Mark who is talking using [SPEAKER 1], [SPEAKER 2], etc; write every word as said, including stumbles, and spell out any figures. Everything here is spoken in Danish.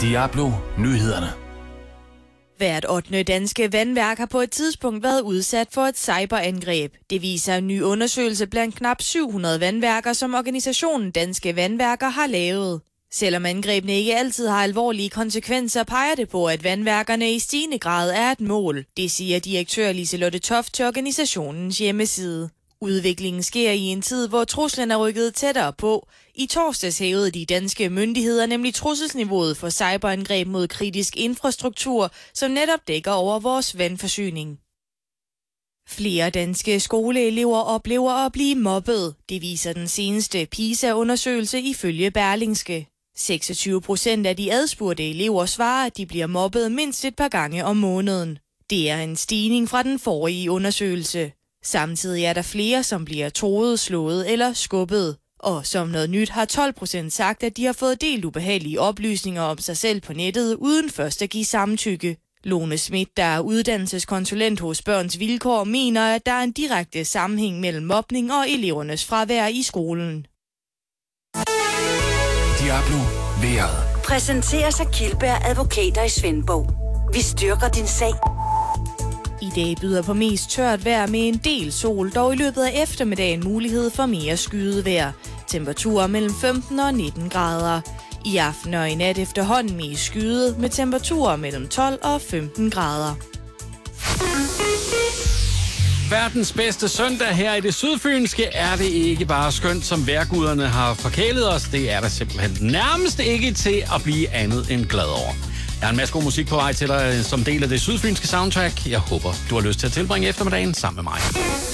[SPEAKER 1] Diablo Nyhederne.
[SPEAKER 2] Hvert ottende danske vandværk har på et tidspunkt været udsat for et cyberangreb. Det viser en ny undersøgelse blandt knap syv hundrede vandværker, som organisationen Danske Vandværker har lavet. Selvom angrebene ikke altid har alvorlige konsekvenser, peger det på, at vandværkerne i stigende grad er et mål. Det siger direktør Liselotte Toft til organisationens hjemmeside. Udviklingen sker i en tid, hvor truslen er rykket tættere på. I torsdags hævede de danske myndigheder nemlig trusselsniveauet for cyberangreb mod kritisk infrastruktur, som netop dækker over vores vandforsyning. Flere danske skoleelever oplever at blive mobbet. Det viser den seneste PISA-undersøgelse ifølge Berlingske. seksogtyve procent af de adspurgte elever svarer, at de bliver mobbet mindst et par gange om måneden. Det er en stigning fra den forrige undersøgelse. Samtidig er der flere, som bliver truet, slået eller skubbet. Og som noget nyt har tolv procent sagt, at de har fået delt ubehagelige oplysninger om sig selv på nettet, uden først at give samtykke. Lone Schmidt, der er uddannelseskonsulent hos Børns Vilkår, mener, at der er en direkte sammenhæng mellem mobning og elevernes fravær i skolen.
[SPEAKER 1] Diablo vejret.
[SPEAKER 3] Præsenteres af Kildberg Advokater i Svendborg. Vi styrker din sag.
[SPEAKER 2] I dag byder på mest tørt vejr med en del sol, dog i løbet af eftermiddagen mulighed for mere skydevejr. Temperaturer mellem femten og nitten grader. I aften og i nat efterhånden mest skyet med temperaturer mellem tolv og femten grader.
[SPEAKER 4] Verdens bedste søndag her i det sydfynske er det ikke bare skønt, som vejrguderne har forkælet os. Det er der simpelthen nærmest ikke til at blive andet end glad over. Der er en masse god musik på vej til dig som del af det sydfynske soundtrack. Jeg håber, du har lyst til at tilbringe eftermiddagen sammen med mig.